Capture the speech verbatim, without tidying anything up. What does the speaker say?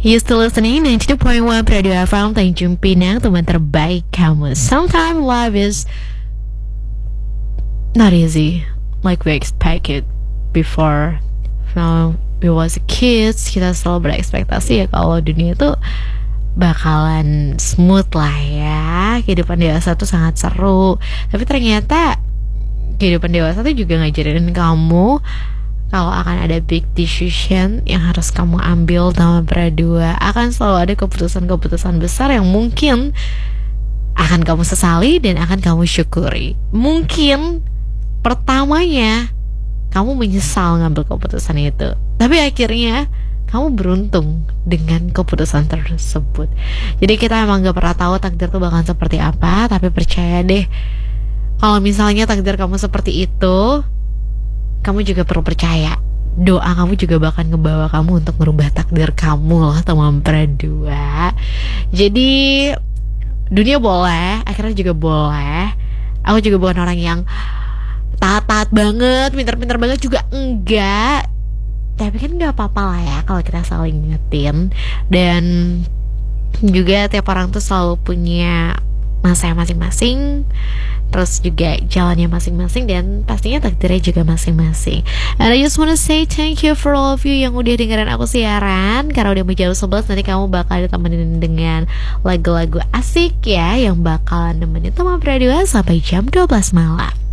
You still listening ninety-two point one Radio F M Tanjung Pinang, teman terbaik kamu. Sometimes life is not easy like we expect it before. Now we was a kids, kita selalu berekspektasi ya kalau dunia itu bakalan smooth lah ya, kehidupan dewasa tuh sangat seru. Tapi ternyata kehidupan dewasa tuh juga ngajarin kamu kalau akan ada big decision yang harus kamu ambil dalam berdua. Akan selalu ada keputusan-keputusan besar yang mungkin akan kamu sesali dan akan kamu syukuri. Mungkin pertamanya kamu menyesal ngambil keputusan itu, tapi akhirnya kamu beruntung dengan keputusan tersebut. Jadi kita emang gak pernah tahu takdir tuh bakalan seperti apa. Tapi percaya deh, kalau misalnya takdir kamu seperti itu, kamu juga perlu percaya doa kamu juga bakal ngebawa kamu untuk merubah takdir kamu loh, teman berdua. Jadi dunia boleh, akhirnya juga boleh. Aku juga bukan orang yang taat-taat banget, pintar-pintar banget juga enggak. Tapi kan gak apa-apa lah ya kalau kita saling ngingetin. Dan juga tiap orang tuh selalu punya masa masing-masing, terus juga jalannya masing-masing, dan pastinya takdirnya juga masing-masing. And I just wanna say thank you for all of you yang udah dengerin aku siaran. Karena udah mau jam sebelas, nanti kamu bakal ditemenin dengan lagu-lagu asik ya, yang bakalan nemenin teman berdua sampai jam dua belas malam.